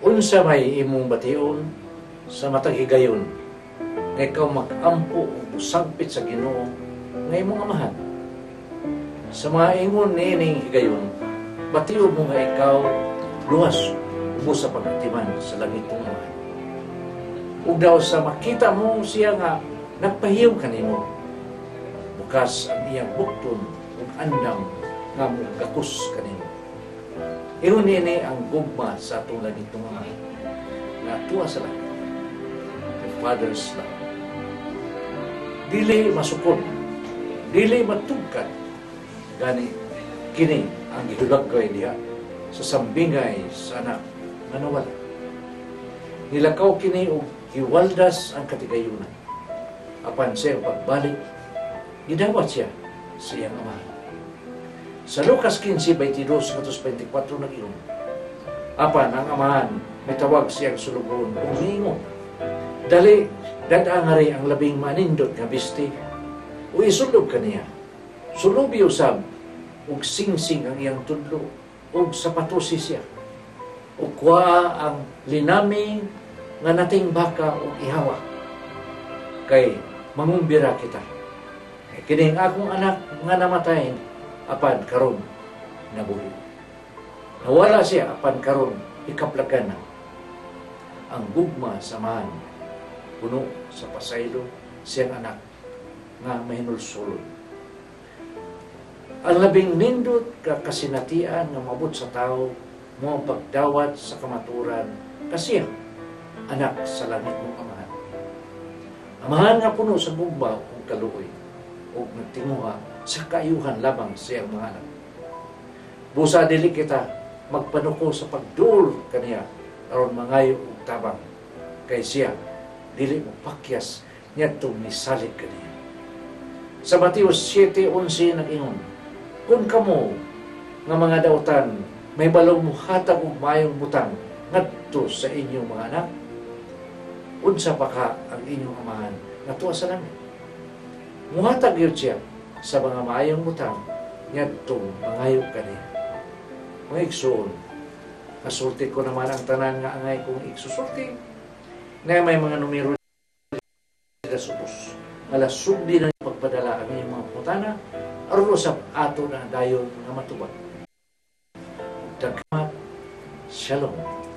Unsa may imong bation sa matag higayon nga ikaw mag-ampo o musagpit sa Ginoo nga imong amahan. Sa mga ingon niining higayon, batiyon mo nga ikaw luwas ubos sa pagatiman sa langit ng amahan. Ug daw sa makita mo siya nga nagpahiyaw kanimo, bukas ang iyang bukton ug andam nga mugakus kanimo. Iyon nini ang gugma sa atong langit ng amahan na tuwa sa langit. The Father's love. Dili masukod, dili matugkad, gani kini ang gihulagay diha sa sambingay sa anak nga nawala. Nilakaw kini og giwaldas ang katigayunan. Apan siya pagbalik, gidawat siya sa iyang amahan. Sa Lucas 15:22-24 nag-iyon, apan ang amahan mitawag siyang sulugon ug niingon, dali dadangari ang labing manindot nga bisti o isulob kaniya. Sulubi usab ug singsing ang iyang tudlo ug sapatosi siya. Ug kuha ang linami nga nating baka ug ihawa. Kay mangumbira kita. Kining akong anak nga namatay apan karon nabuhi. Nawala siya apan karon ikaplagan na. Ang gugma samahan puno sa pasaylo siyang anak nga mahinulsulod. Ang labing nindot ka kasinatian nga mabot sa tao mo pagdawat sa kamaturan kasi anak sa langit mong amahan. Amahan nga puno sa gugma ug kaluoy ug nagtinguha sa kaayuhan labang sa iyang mga anak. Busa dili kita magpanuko sa pagdul kaniya aron mangayo og tabang kay siya dili mo pakyas ngadto misalig kaniya. Sa Mateo 7:11 nag-ingon, kung kamo nga mga dautan may balong muhatag og mayong butang ngadto sa inyong mga anak, unsa pa ka ang inyong amahan nga tuwa sa langit? Muhatag yun siya sa mga mayong butang ngadto mangayog kaniya. Mga igsoon, nasulti ko naman ang tanan nga angay kong igsusulti na may mga numero sa subos. Malasugdi na pagpadala ang inyong mga putana aron usab ato na dayon nga matubag. Dagmat, Shalom.